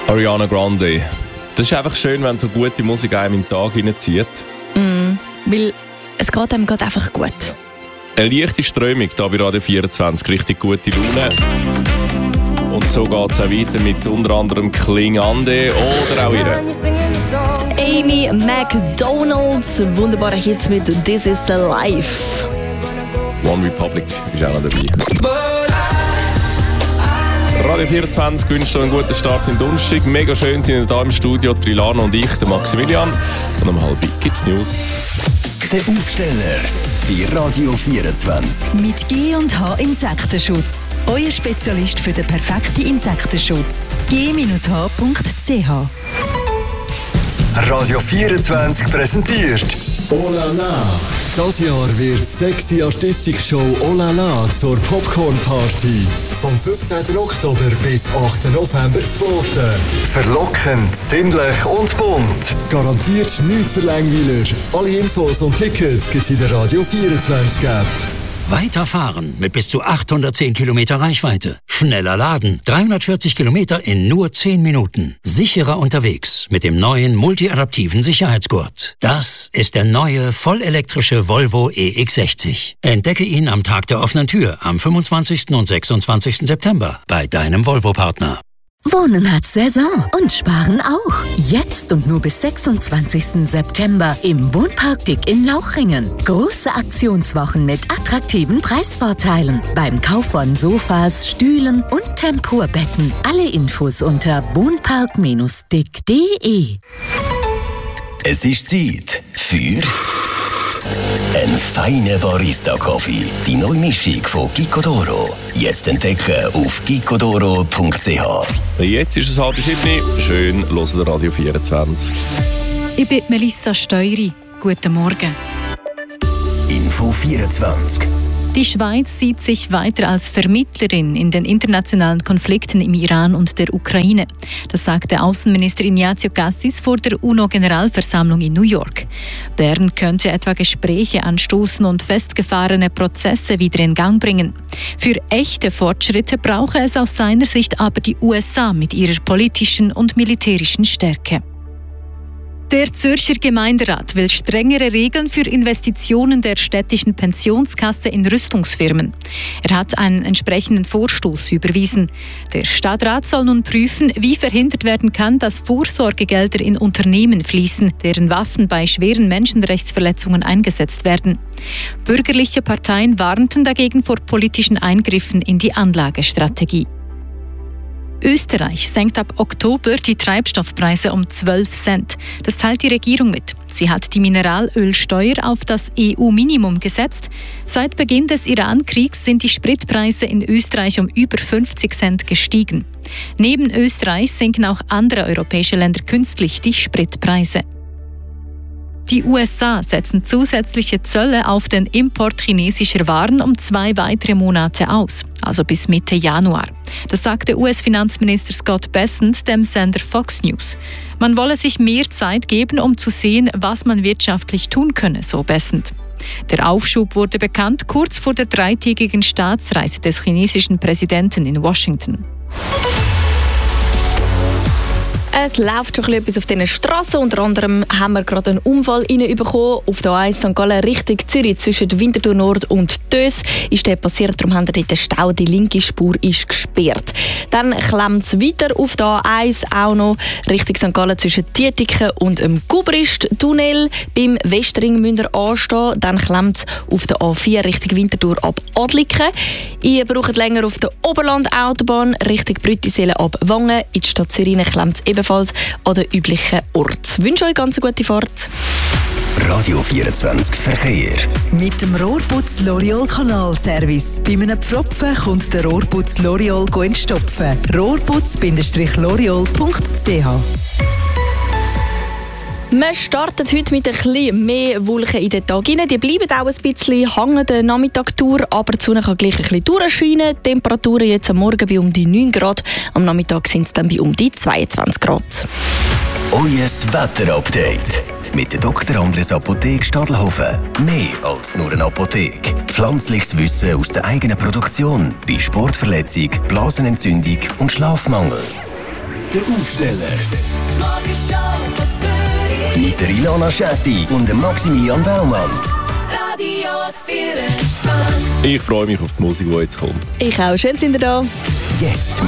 Ariana Grande. Das ist einfach schön, wenn so gute Musik einem in den Tag hineinzieht. Weil es geht einem gerade einfach gut. Eine leichte Strömung hier bei Radio 24, richtig gute Laune. Und so geht es auch weiter mit unter anderem Klingande oder auch ihr. Amy McDonald, wunderbare Hits mit This Is The Life. One Republic ist auch noch dabei. Radio 24 wünscht euch einen guten Start in den Donnerstag. Mega schön sind wir hier im Studio, Trilana und ich, der Maximilian. Und um 12:30 gibt es News. Der Aufsteller bei Radio 24. Mit G&H Insektenschutz. Euer Spezialist für den perfekten Insektenschutz. g-h.ch. Radio 24 präsentiert Oh la la. Das Jahr wird die sexy Artistik-Show Oh la la zur Popcorn-Party. Vom 15. Oktober bis 8. November 2. Verlockend, sinnlich und bunt. Garantiert nichts für Langweiler. Alle Infos und Tickets gibt's in der Radio 24 App. Weiterfahren mit bis zu 810 Kilometer Reichweite. Schneller laden. 340 Kilometer in nur 10 Minuten. Sicherer unterwegs mit dem neuen multiadaptiven Sicherheitsgurt. Das ist der neue vollelektrische Volvo EX60. Entdecke ihn am Tag der offenen Tür am 25. und 26. September bei deinem Volvo-Partner. Wohnen hat Saison und Sparen auch. Jetzt und nur bis 26. September im Wohnpark Dick in Lauchringen. Große Aktionswochen mit attraktiven Preisvorteilen. Beim Kauf von Sofas, Stühlen und Tempurbetten. Alle Infos unter wohnpark-dick.de. Es ist Zeit für ein feiner Barista-Kaffee. Die neue Mischung von Gicodoro. Jetzt entdecken auf gicodoro.ch. Jetzt ist es 6:30. Schön, hören Radio 24. Ich bin Melissa Steury. Guten Morgen. Info 24. Die Schweiz sieht sich weiter als Vermittlerin in den internationalen Konflikten im Iran und der Ukraine. Das sagte Außenminister Ignazio Cassis vor der UNO-Generalversammlung in New York. Bern könnte etwa Gespräche anstoßen und festgefahrene Prozesse wieder in Gang bringen. Für echte Fortschritte brauche es aus seiner Sicht aber die USA mit ihrer politischen und militärischen Stärke. Der Zürcher Gemeinderat will strengere Regeln für Investitionen der städtischen Pensionskasse in Rüstungsfirmen. Er hat einen entsprechenden Vorstoß überwiesen. Der Stadtrat soll nun prüfen, wie verhindert werden kann, dass Vorsorgegelder in Unternehmen fließen, deren Waffen bei schweren Menschenrechtsverletzungen eingesetzt werden. Bürgerliche Parteien warnten dagegen vor politischen Eingriffen in die Anlagestrategie. Österreich senkt ab Oktober die Treibstoffpreise um 12 Cent. Das teilt die Regierung mit. Sie hat die Mineralölsteuer auf das EU-Minimum gesetzt. Seit Beginn des Iran-Kriegs sind die Spritpreise in Österreich um über 50 Cent gestiegen. Neben Österreich senken auch andere europäische Länder künstlich die Spritpreise. Die USA setzen zusätzliche Zölle auf den Import chinesischer Waren um 2 weitere Monate aus, also bis Mitte Januar. Das sagte US-Finanzminister Scott Bessent dem Sender Fox News. Man wolle sich mehr Zeit geben, um zu sehen, was man wirtschaftlich tun könne, so Bessent. Der Aufschub wurde bekannt kurz vor der 3-tägigen Staatsreise des chinesischen Präsidenten in Washington. Es läuft schon etwas auf diesen Strassen. Unter anderem haben wir gerade einen Unfall reinbekommen. Auf der A1 St. Gallen Richtung Zürich zwischen Winterthur Nord und Dös ist der passiert. Darum haben wir dort den Stau. Die linke Spur ist gesperrt. Dann klemmt es weiter auf der A1 auch noch Richtung St. Gallen zwischen Dietiken und dem Gubrist-Tunnel. Beim Westring müsst ihr anstehen. Dann klemmt es auf der A4 Richtung Winterthur ab Adliken. Ihr braucht länger auf der Oberland-Autobahn Richtung Brüttiseele ab Wangen. In die Stadt Zürich klemmt es ebenfalls an den üblichen Ort. Ich wünsche euch ganz eine gute Fahrt. Radio 24 Verkehr. Mit dem Rohrputz L'Oreal Kanalservice. Bei einem Pfropfen kommt der Rohrputz L'Oreal entstopfen. Rohrputz-L'Oreal.ch. Wir starten heute mit ein bisschen mehr Wolken in den Tag hinein. Die bleiben auch ein bisschen hängen den Nachmittag durch, aber die Sonne kann gleich ein bisschen durchscheinen. Die Temperaturen jetzt am Morgen bei um die 9 Grad, am Nachmittag sind es dann bei um die 22 Grad. Euer Wetterupdate mit der Dr. Andres Apotheke Stadelhofen. Mehr als nur eine Apotheke. Pflanzliches Wissen aus der eigenen Produktion bei Sportverletzung, Blasenentzündung und Schlafmangel. Der Aufsteller. Die Morgenshow von Zürich. Mit der Ilona Schetti und dem Maximilian Baumann. Radio 24. Ich freue mich auf die Musik, die jetzt kommt. Ich auch. Schön, sind ihr da. Jetzt